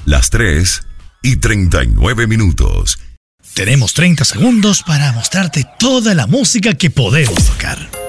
Las 3:39. Tenemos 30 segundos para mostrarte toda la música que podemos tocar.